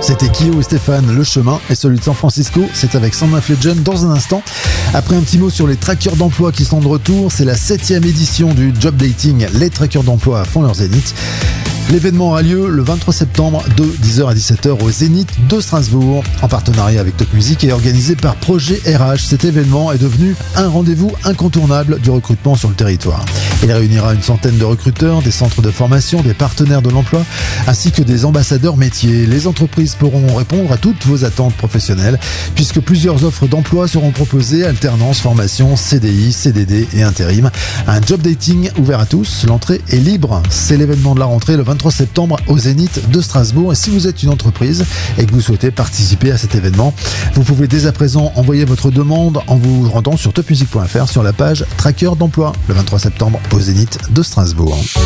C'était Kyo et Stéphane. Le chemin est celui de San Francisco. C'est avec Sound of Legend dans un instant. Après un petit mot sur les trackers d'emploi qui sont de retour, c'est la 7e édition du Job Dating. Les trackers d'emploi font leur zénith. L'événement aura lieu le 23 septembre de 10h à 17h au Zénith de Strasbourg, en partenariat avec Top Music et organisé par Projet RH. Cet événement est devenu un rendez-vous incontournable du recrutement sur le territoire. Il réunira une centaine de recruteurs, des centres de formation, des partenaires de l'emploi, ainsi que des ambassadeurs métiers. Les entreprises pourront répondre à toutes vos attentes professionnelles, puisque plusieurs offres d'emploi seront proposées, alternance, formation, CDI, CDD et intérim. Un job dating ouvert à tous, l'entrée est libre. C'est l'événement de la rentrée le 23 septembre au Zénith de Strasbourg. Et si vous êtes une entreprise et que vous souhaitez participer à cet événement, vous pouvez dès à présent envoyer votre demande en vous rendant sur topmusic.fr sur la page Tracker d'emploi le 23 septembre au Zénith de Strasbourg.